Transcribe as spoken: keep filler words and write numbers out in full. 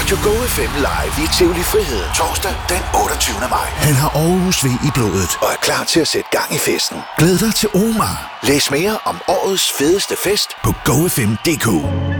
Radio Go F M live i Tivoli Friheden torsdag den otteogtyvende maj. Han har Aarhus V i blodet og er klar til at sætte gang i festen. Glæd dig til Omar. Læs mere om årets fedeste fest på go f m punktum d k.